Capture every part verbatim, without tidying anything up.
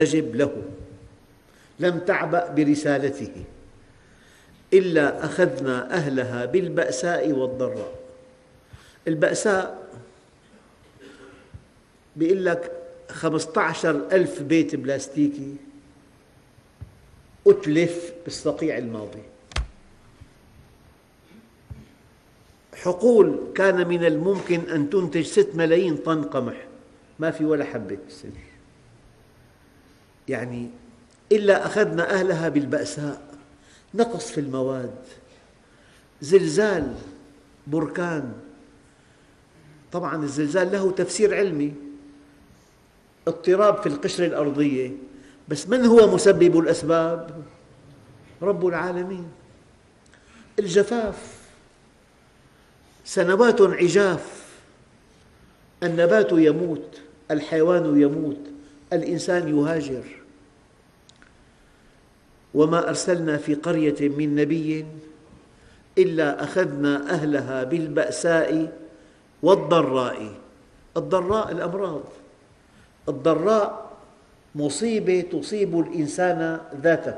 تجب له، لم تعبأ برسالته إلا أخذنا أهلها بالبأساء والضراء. البأساء بيقول لك خمسة عشر ألف بيت بلاستيكي أتلف بالصقيع الماضي. حقول كان من الممكن أن تنتج ستة ملايين طن قمح، ما في ولا حبة السنة. يعني إلا أخذنا أهلها بالبأساء، نقص في المواد، زلزال، بركان. طبعاً الزلزال له تفسير علمي، اضطراب في القشرة الأرضية، بس من هو مسبب الأسباب؟ رب العالمين. الجفاف، سنوات عجاف، النبات يموت، الحيوان يموت، الإنسان يهاجر. وما أرسلنا في قرية من نبي إلا أخذنا أهلها بالبأساء والضراء. الضراء الأمراض، الضراء مصيبة تصيب الإنسان ذاته،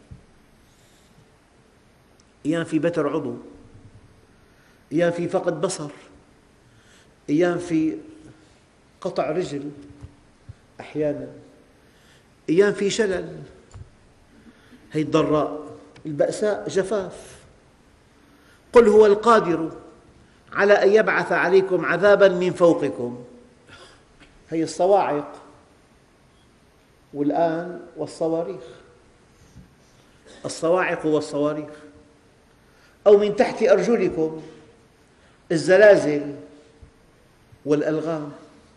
أيام في بتر عضو، أيام في فقد بصر، أيام في قطع رجل، أحياناً أيام في شلل. هي الضراء. البأساء جفاف. قل هو القادر على أن يبعث عليكم عذاباً من فوقكم. هي الصواعق، والآن والصواريخ، الصواعق والصواريخ، أو من تحت أرجلكم، الزلازل والألغام.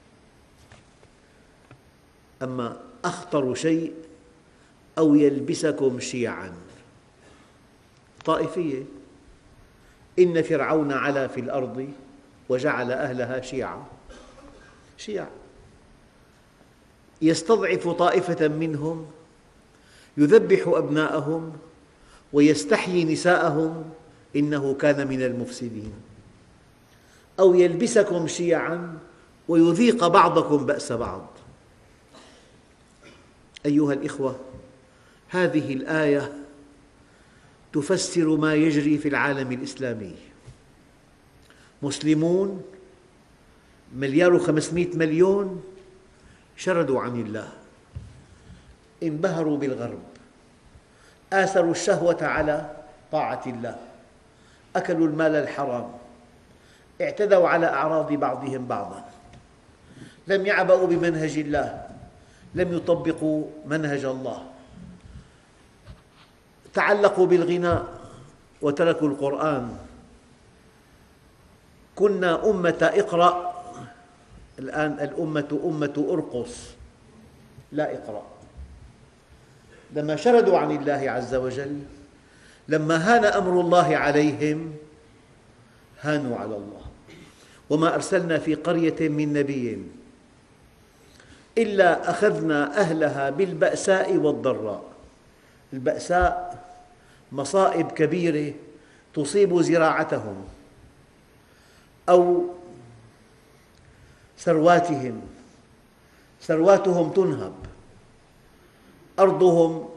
أما أخطر شيء أو يلبسكم شيعاً. طائفية، إن فرعون علا في الأرض وجعل أهلها شيعاً. شيع يستضعف طائفة منهم، يذبح أبناءهم ويستحيي نساءهم، إنه كان من المفسدين. أو يلبسكم شيعاً ويذيق بعضكم بأس بعض. أيها الإخوة، هذه الآية تفسر ما يجري في العالم الإسلامي. مسلمون مليار وخمسمئة مليون شردوا عن الله، انبهروا بالغرب، آثروا الشهوة على طاعة الله، أكلوا المال الحرام، اعتدوا على أعراض بعضهم بعضاً، لم يعبأوا بمنهج الله، لم يطبقوا منهج الله، تعلقوا بالغناء وتركوا القرآن. كنا أمة اقرأ، الآن الأمة أمة أرقص لا اقرأ. لما شردوا عن الله عز وجل، لما هان أمر الله عليهم، هانوا على الله. وما أرسلنا في قرية من نبي إلا أخذنا أهلها بالبأساء والضراء. البأساء مصائب كبيرة تصيب زراعتهم أو ثرواتهم، ثرواتهم تنهب، أرضهم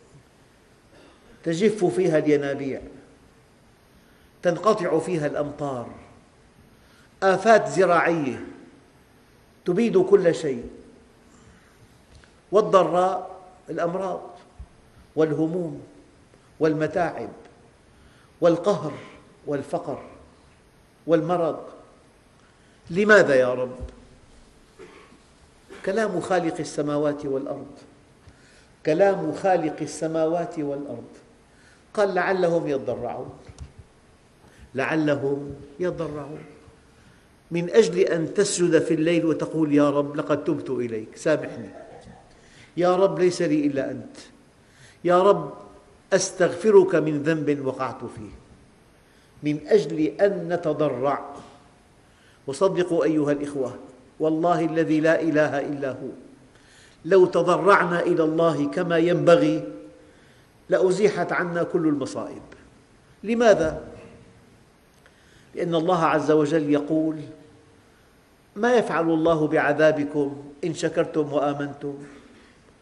تجف فيها الينابيع، تنقطع فيها الأمطار، آفات زراعية تبيد كل شيء. والضراء الأمراض والهموم والمتاعب والقهر والفقر والمرض. لماذا يا رب؟ كلام خالق السماوات والأرض، كلام خالق السماوات والأرض. قال لعلهم يضرعون، لعلهم يضرعون، من أجل أن تسجد في الليل وتقول يا رب لقد تبت إليك، سامحني يا رب، ليس لي إلا أنت، يا رب أستغفرك من ذنب وقعت فيه. من أجل أن نتضرع. وصدقوا أيها الإخوة، والله الذي لا إله إلا هو، لو تضرعنا إلى الله كما ينبغي لأزيحت عنا كل المصائب. لماذا؟ لأن الله عز وجل يقول: ما يفعل الله بعذابكم إن شكرتم وآمنتم.